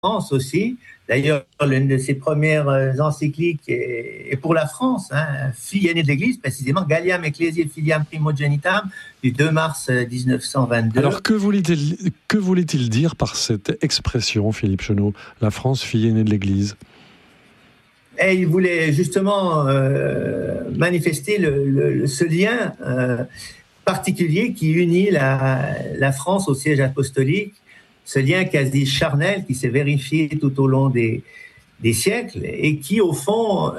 France aussi. D'ailleurs, l'une de ses premières encycliques est pour la France, fille aînée de l'Église, précisément, Galliam Ecclesiae Filiam Primogenitam, du 2 mars 1922. Alors, que voulait-il dire par cette expression, Philippe Chenot, la France, fille aînée de l'Église ? Et il voulait justement manifester ce lien particulier qui unit la France au siège apostolique, ce lien quasi charnel qui s'est vérifié tout au long des siècles et qui, au fond,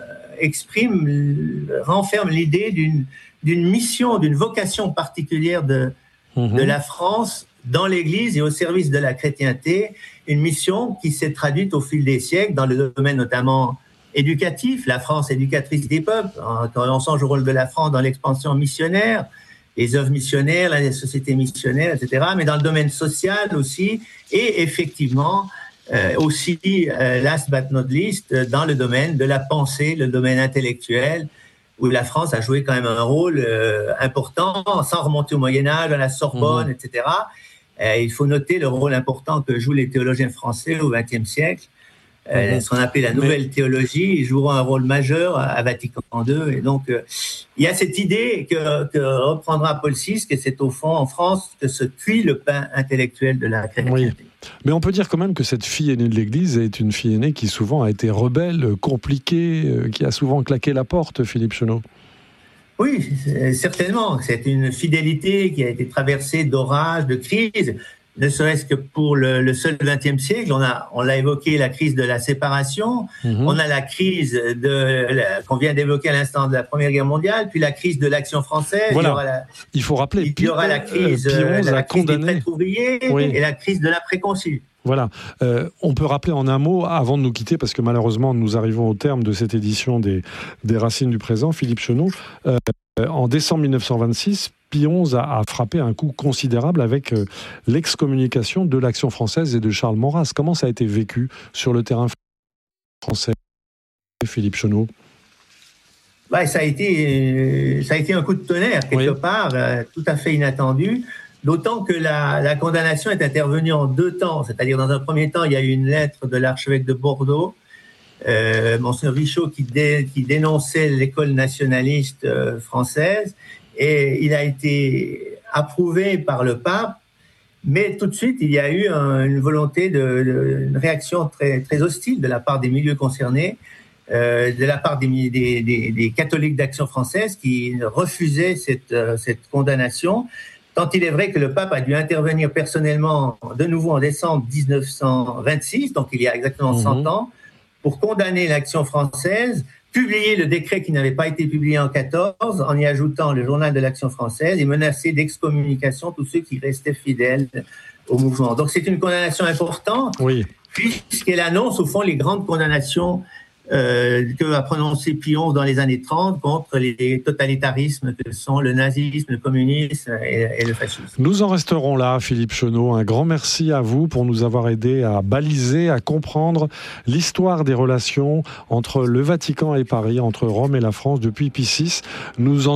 renferme l'idée d'une mission, d'une vocation particulière de la France dans l'Église et au service de la chrétienté, une mission qui s'est traduite au fil des siècles dans le domaine notamment éducatif, la France éducatrice des peuples, quand on songe au rôle de la France dans l'expansion missionnaire, les œuvres missionnaires, les sociétés missionnaires, etc., mais dans le domaine social aussi, et effectivement, aussi, last but not least, dans le domaine de la pensée, le domaine intellectuel, où la France a joué quand même un rôle important, sans remonter au Moyen-Âge, à la Sorbonne, etc. Il faut noter le rôle important que jouent les théologiens français au XXe siècle. Ce qu'on appelle la nouvelle théologie, ils joueront un rôle majeur à Vatican II. Et donc, il y a cette idée que reprendra Paul VI, que c'est au fond en France que se cuit le pain intellectuel de la chrétienté. Oui. Mais on peut dire quand même que cette fille aînée de l'Église est une fille aînée qui souvent a été rebelle, compliquée, qui a souvent claqué la porte, Philippe Chenot. Oui, certainement. C'est une fidélité qui a été traversée d'orages, de crises. Ne serait-ce que pour le seul XXe siècle, on l'a évoqué, la crise de la séparation, on a la crise qu'on vient d'évoquer à l'instant de la Première Guerre mondiale, puis la crise de l'Action française. Voilà. Il faut rappeler, il y aura la crise, la crise des traîtres ouvriers et la crise de l'après-concile. Voilà. On peut rappeler en un mot, avant de nous quitter, parce que malheureusement nous arrivons au terme de cette édition des Racines du présent, Philippe Chenot, en décembre 1926, Pie XI a frappé un coup considérable avec l'excommunication de l'Action française et de Charles Maurras. Comment ça a été vécu sur le terrain français, Philippe Chenot ? Ça a été un coup de tonnerre, quelque part, tout à fait inattendu. D'autant que la condamnation est intervenue en deux temps. C'est-à-dire, dans un premier temps, il y a eu une lettre de l'archevêque de Bordeaux, Monseigneur Richaud, qui dénonçait l'école nationaliste française. Et il a été approuvé par le pape, mais tout de suite, il y a eu une volonté une réaction très, très hostile de la part des milieux concernés, de la part des catholiques d'Action française qui refusaient cette condamnation. Tant il est vrai que le pape a dû intervenir personnellement de nouveau en décembre 1926, donc il y a exactement 100 ans, pour condamner l'Action française, publier le décret qui n'avait pas été publié en 14, en y ajoutant le journal de l'Action française et menacer d'excommunication tous ceux qui restaient fidèles au mouvement. Donc c'est une condamnation importante, puisqu'elle annonce au fond les grandes condamnations que a prononcé Pie XI dans les années 30 contre les totalitarismes que sont le nazisme, le communisme et le fascisme. Nous en resterons là, Philippe Chenot. Un grand merci à vous pour nous avoir aidé à baliser, à comprendre l'histoire des relations entre le Vatican et Paris, entre Rome et la France depuis Pie VI. Nous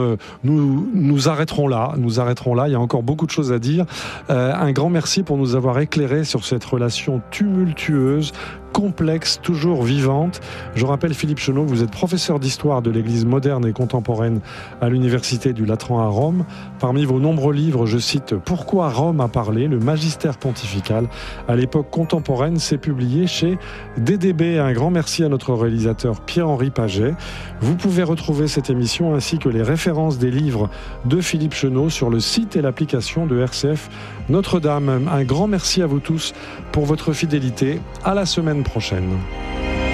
arrêterons là. Il y a encore beaucoup de choses à dire. Un grand merci pour nous avoir éclairé sur cette relation tumultueuse, complexe, toujours vivante. Je rappelle, Philippe Chenot, vous êtes professeur d'histoire de l'Église moderne et contemporaine à l'Université du Latran à Rome. Parmi vos nombreux livres, je cite « Pourquoi Rome a parlé ?» Le magistère pontifical à l'époque contemporaine, c'est publié chez DDB. Un grand merci à notre réalisateur Pierre-Henri Paget. Vous pouvez retrouver cette émission ainsi que les références des livres de Philippe Chenot sur le site et l'application de RCF Notre-Dame. Un grand merci à vous tous pour votre fidélité. À la semaine prochaine.